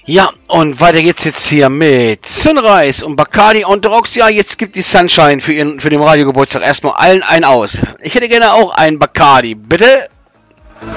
Ja, und weiter geht's jetzt hier mit Sunrise und Bacardi und Drox. Ja, jetzt gibt die Sunshine für den Radiogeburtstag erstmal allen einen aus. Ich hätte gerne auch einen Bacardi, bitte.